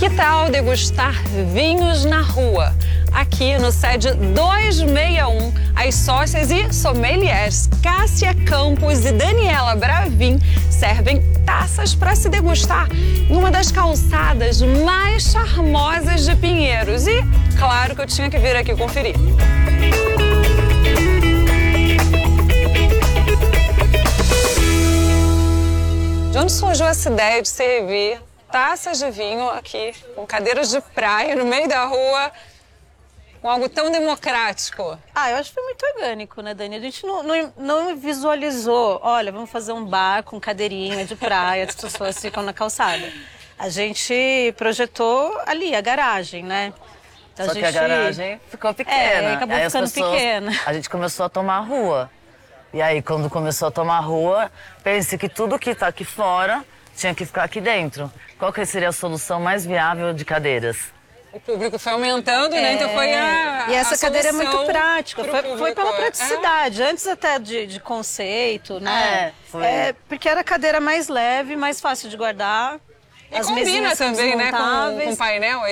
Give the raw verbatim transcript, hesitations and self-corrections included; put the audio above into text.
Que tal degustar vinhos na rua? Aqui no SED duzentos e sessenta e um, as sócias e sommeliers Cássia Campos e Daniela Bravin servem taças para se degustar em uma das calçadas mais charmosas de Pinheiros. E claro que eu tinha que vir aqui conferir. De onde surgiu essa ideia de servir taças de vinho aqui, com cadeiras de praia, no meio da rua, com algo tão democrático? Ah, eu acho que foi muito orgânico, né, Dani? A gente não, não, não visualizou, olha, vamos fazer um bar com cadeirinha de praia, as pessoas ficam na calçada. A gente projetou ali, a garagem, né? Então, Só a gente... que a garagem ficou pequena. É, acabou aí ficando as pessoas, pequena. A gente começou a tomar a rua. E aí, quando começou a tomar a rua, pense que tudo que está aqui fora tinha que ficar aqui dentro. Qual que seria a solução mais viável de cadeiras? O público foi aumentando, é... né? Então foi a E essa a cadeira é muito prática, foi, público. foi pela praticidade, é. antes até de, de conceito, né? É, foi. É, porque era a cadeira mais leve, mais fácil de guardar. E as combina mesinhas também, né? Com, com painel.